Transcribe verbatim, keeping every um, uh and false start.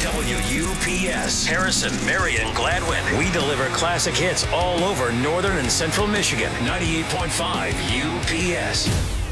W U P S, Harrison, Marion, Gladwin. We deliver classic hits all over northern and central Michigan. ninety-eight point five U P S.